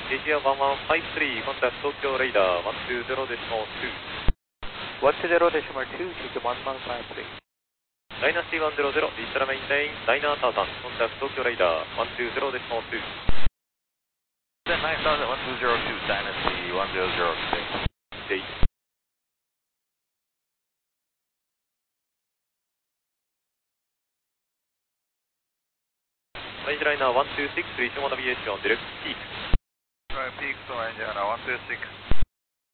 Asia 1153, contact Tokyo radar 120.2. 120.2, Tokyo 1153. Dynasty 100, Vistara maintain, Dyna 1000, contact Tokyo radar 120.2. 9000, 1202, Dynasty 100, Stay. Range liner 126, reaching on aviation, direct peak. Right, peak to Range liner 126.